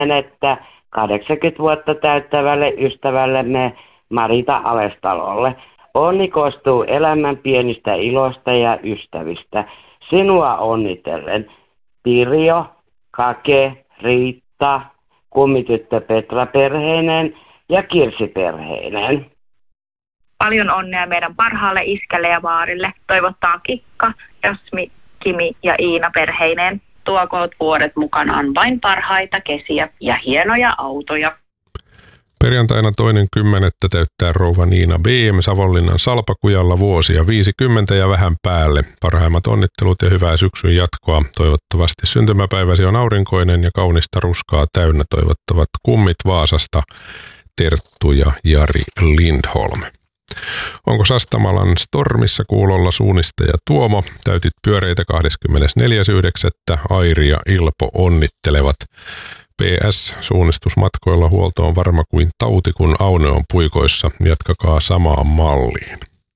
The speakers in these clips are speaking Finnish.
että 80 vuotta täyttävälle ystävällemme Marita Alestalolle. Onni koostuu elämän pienistä iloista ja ystävistä. Sinua onnitellen. Pirjo, Kake, Riitta, kummityttö Petra perheineen ja Kirsi perheineen. Paljon onnea meidän parhaalle iskälle ja vaarille. Toivottaa Kikka, Jasmi, Kimi ja Iina perheineen. Tuokoot vuodet mukanaan vain parhaita kesiä ja hienoja autoja. Perjantaina 2.10. täyttää rouva Niina B.M. Savonlinnan Salpakujalla vuosia 50 ja vähän päälle. Parhaimmat onnittelut ja hyvää syksyn jatkoa. Toivottavasti syntymäpäiväsi on aurinkoinen ja kaunista ruskaa täynnä. Toivottavat kummit Vaasasta Terttu ja Jari Lindholm. Onko Sastamalan Stormissa kuulolla suunnistaja Tuomo? Täytit pyöreitä 24.9. Airi ja Ilpo onnittelevat. PS. Suunnistusmatkoilla huolto on varma kuin tauti, kun Aune on puikoissa. Jatkakaa samaan malliin.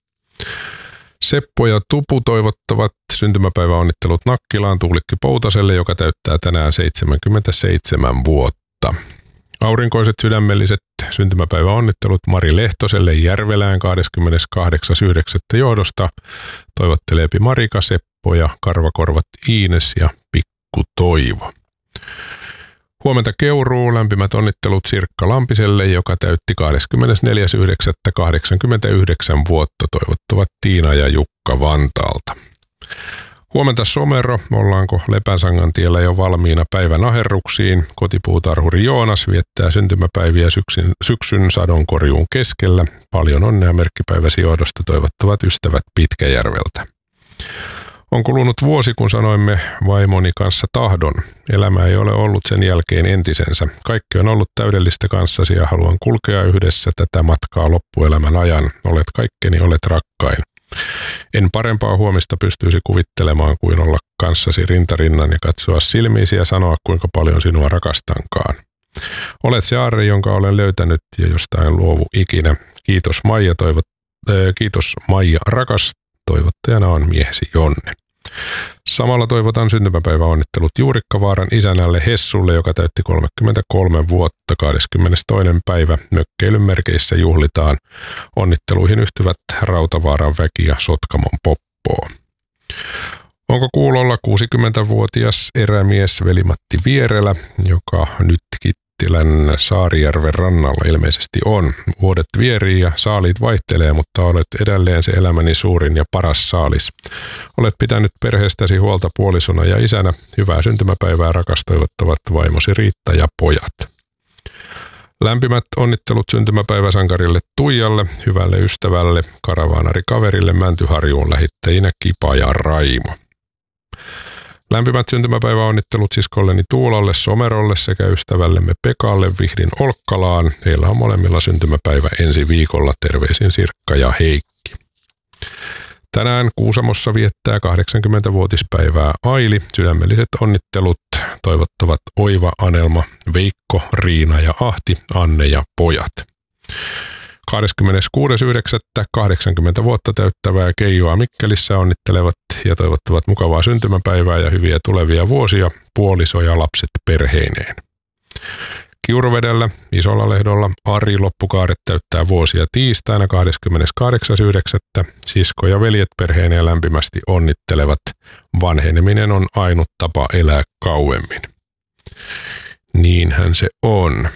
Seppo ja Tupu toivottavat syntymäpäiväonnittelut Nakkilaan Tuulikki Poutaselle, joka täyttää tänään 77 vuotta. Aurinkoiset sydämelliset syntymäpäiväonnittelut Mari Lehtoselle Järvelään 28.9. johdosta. Toivotteleepi Marika, Seppo ja karvakorvat Iines ja Pikku Toivo. Huomenta Keuruu, lämpimät onnittelut Sirkka Lampiselle, joka täytti 24.9. 89 vuotta. Toivottavat Tiina ja Jukka Vantaalta. Huomenta Somero, ollaanko Lepänsangan tiellä jo valmiina päivän aherruksiin? Kotipuutarhuri Joonas viettää syntymäpäiviä syksyn sadonkorjuun keskellä. Paljon onnea merkkipäiväsi johdosta toivottavat ystävät Pitkäjärveltä. On kulunut vuosi, kun sanoimme vaimoni kanssa tahdon. Elämä ei ole ollut sen jälkeen entisensä. Kaikki on ollut täydellistä kanssasi ja haluan kulkea yhdessä tätä matkaa loppuelämän ajan. Olet kaikkeni, olet rakkain. En parempaa huomista pystyisi kuvittelemaan kuin olla kanssasi rintarinnan ja katsoa silmiisi ja sanoa, kuinka paljon sinua rakastankaan. Olet se aarre, jonka olen löytänyt ja josta en luovu ikinä. Kiitos Maija rakas. Toivottajana on miehesi Jonne. Samalla toivotan syntymäpäiväonnittelut Juurikkavaaran isänälle Hessulle, joka täytti 33 vuotta 22. päivä. Mökkeilyn merkeissä juhlitaan. Onnitteluihin yhtyvät Rautavaaran väki ja Sotkamon Poppoo. Onko kuulolla 60-vuotias erämies Veli-Matti Vierelä, joka nyt Kittilän Saarijärven rannalla ilmeisesti on. Vuodet vierii ja saaliit vaihtelee, mutta olet edelleen se elämäni suurin ja paras saalis. Olet pitänyt perheestäsi huolta puolisona ja isänä. Hyvää syntymäpäivää rakas toivottavat vaimosi Riitta ja pojat. Lämpimät onnittelut syntymäpäiväsankarille Tuijalle, hyvälle ystävälle, karavaanarikaverille Mäntyharjuun lähettäjinä Kipa ja Raimo. Lämpimät syntymäpäiväonnittelut siskolleni Tuulalle Somerolle sekä ystävällemme Pekalle Vihdin Olkkalaan. Heillä on molemmilla syntymäpäivä ensi viikolla. Terveisin Sirkka ja Heikki. Tänään Kuusamossa viettää 80-vuotispäivää Aili. Sydämelliset onnittelut toivottavat Oiva, Anelma, Veikko, Riina ja Ahti, Anne ja pojat. 26.9. 80 vuotta täyttävää Keijoa Mikkelissä onnittelevat ja toivottavat mukavaa syntymäpäivää ja hyviä tulevia vuosia puoliso ja lapset perheineen. Kiuruvedellä Isolla Lehdolla Ari Loppukaaret täyttää vuosia tiistaina 28.9. Sisko ja veljet perheineen lämpimästi onnittelevat. Vanheneminen on ainut tapa elää kauemmin. Niinhän se on.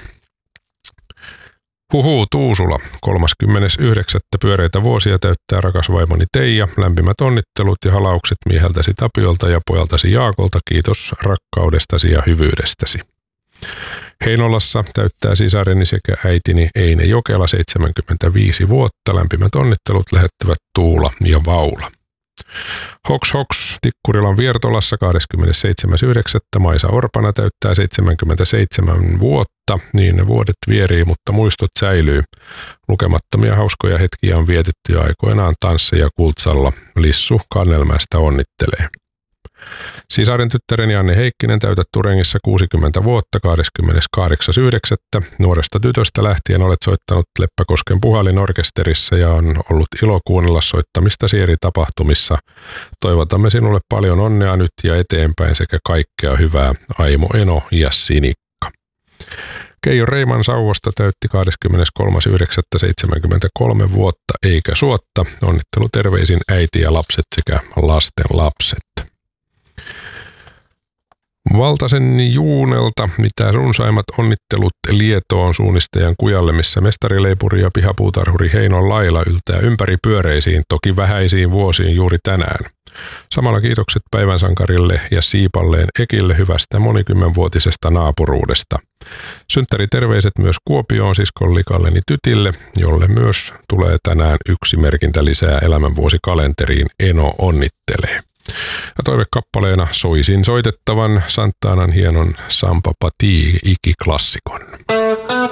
Tuusula, 39. pyöreitä vuosia täyttää rakas vaimoni Teija. Lämpimät onnittelut ja halaukset mieheltäsi Tapiolta ja pojaltasi Jaakolta. Kiitos rakkaudestasi ja hyvyydestäsi. Heinolassa täyttää sisareni sekä äitini Eine Jokela 75 vuotta. Lämpimät onnittelut lähettävät Tuula ja Vaula. Hoks, Tikkurilan Viertolassa 27.9. Maisa Orpana täyttää 77 vuotta. Niin ne vuodet vierii, mutta muistot säilyy. Lukemattomia hauskoja hetkiä on vietetty ja aikoinaan tansseja Kultsalla. Lissu Kannelmäestä onnittelee. Sisaren tyttäreni Anne Heikkinen täytät Turengissa 60 vuotta 28.9. Nuoresta tytöstä lähtien olet soittanut Leppäkosken puhallinorkesterissa ja on ollut ilo kuunnella soittamistasi eri tapahtumissa. Toivotamme sinulle paljon onnea nyt ja eteenpäin sekä kaikkea hyvää Aimo Eno ja Sinikka. Keijo Reiman sauvasta täytti 23.9.73 vuotta eikä suotta. Onnitteluterveisin äiti ja lapset sekä lasten lapset. Valtasen Juunelta mitä runsaimmat onnittelut Lietoon suunnistajan kujalle, missä mestarileipuri ja pihapuutarhuri Heinon Laila yltää ympäripyöreisiin, toki vähäisiin vuosiin juuri tänään. Samalla kiitokset päivän sankarille ja Siipalleen Ekille hyvästä monikymmenvuotisesta naapuruudesta. Synttäriterveiset myös Kuopioon siskon likalleni Tytille, jolle myös tulee tänään yksi merkintä lisää elämänvuosikalenteriin. Eno onnittelee. Ja toivekappaleena soisin soitettavan Santanan hienon Sampa Pati ikiklassikon.